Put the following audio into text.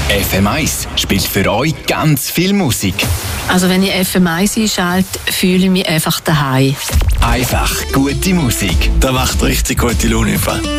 FM1 spielt für euch ganz viel Musik. Also wenn ich FM1 einschalte, fühle ich mich einfach daheim. Einfach gute Musik. Das macht richtig gute Laune.